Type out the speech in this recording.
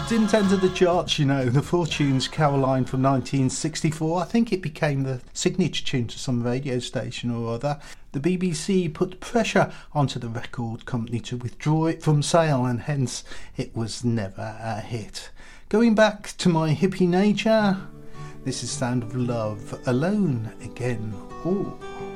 Didn't enter the charts, you know. The Fortunes' Caroline from 1964. I think it became the signature tune to some radio station or other. The BBC put pressure onto the record company to withdraw it from sale, and hence it was never a hit. Going back to my hippie nature, this is Sound of Love, Alone Again. Oh.